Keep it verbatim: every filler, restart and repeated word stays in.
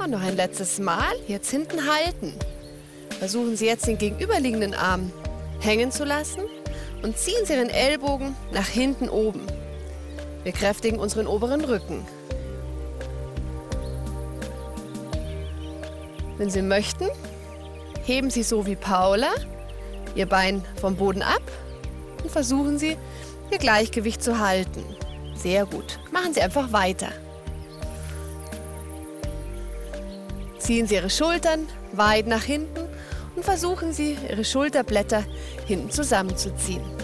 Und noch ein letztes Mal. Jetzt hinten halten. Versuchen Sie jetzt den gegenüberliegenden Arm hängen zu lassen und ziehen Sie Ihren Ellbogen nach hinten oben. Wir kräftigen unseren oberen Rücken. Wenn Sie möchten, heben Sie so wie Paula Ihr Bein vom Boden ab und versuchen Sie, Ihr Gleichgewicht zu halten. Sehr gut. Machen Sie einfach weiter. Ziehen Sie Ihre Schultern weit nach hinten und versuchen Sie, Ihre Schulterblätter hinten zusammenzuziehen.